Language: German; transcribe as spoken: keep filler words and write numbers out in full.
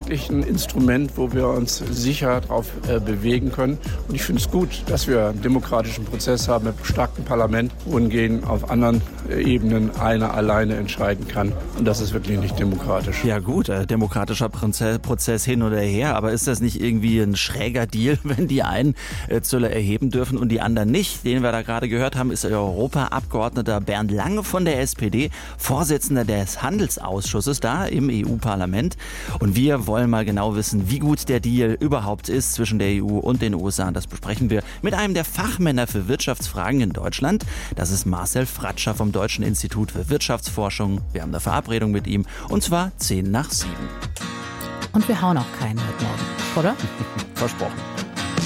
wirklich ein Instrument, wo wir uns sicher drauf äh, bewegen können. Und ich finde es gut, dass wir einen demokratischen Prozess haben mit einem starken Parlament, wohingegen auf anderen äh, Ebenen einer alleine entscheiden kann. Und das ist wirklich nicht demokratisch. Ja gut, äh, demokratischer Prozess hin oder her, aber ist das nicht irgendwie ein schräger Deal, wenn die einen äh, Zölle erheben dürfen und die anderen nicht? Den wir da gerade gehört haben, ist Europaabgeordneter Bernd Lange von der S P D, Vorsitzender des Handelsausschusses da im E U-Parlament. Und wir wollen mal genau wissen, wie gut der Deal überhaupt ist zwischen der E U und den U S A. Das besprechen wir mit einem der Fachmänner für Wirtschaftsfragen in Deutschland. Das ist Marcel Fratscher vom Deutschen Institut für Wirtschaftsforschung. Wir haben eine Verabredung mit ihm und zwar zehn nach sieben. Und wir hauen auch keinen heute Morgen, oder? Versprochen.